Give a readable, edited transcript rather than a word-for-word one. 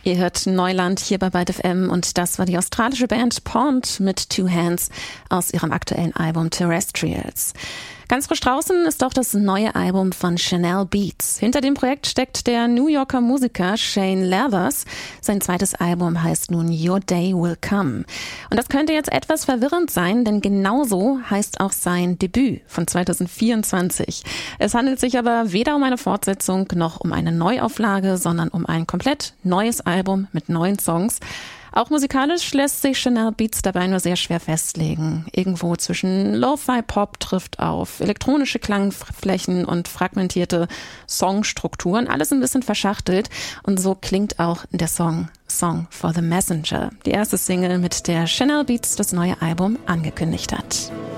Ihr hört Neuland hier bei Byte FM und das war die australische Band Pond mit Two Hands aus ihrem aktuellen Album Terrestrials. Ganz frisch draußen ist auch das neue Album von Chanel Beats. Hinter dem Projekt steckt der New Yorker Musiker Shane Leathers. Sein zweites Album heißt nun Your Day Will Come. Und das könnte jetzt etwas verwirrend sein, denn genauso heißt auch sein Debüt von 2024. Es handelt sich aber weder um eine Fortsetzung noch um eine Neuauflage, sondern um ein komplett neues Album mit neuen Songs. Auch musikalisch lässt sich Chanel Beats dabei nur sehr schwer festlegen. Irgendwo zwischen Lo-Fi-Pop trifft auf elektronische Klangflächen und fragmentierte Songstrukturen. Alles ein bisschen verschachtelt. Und so klingt auch der Song for the Messenger. Die erste Single, mit der Chanel Beats das neue Album angekündigt hat.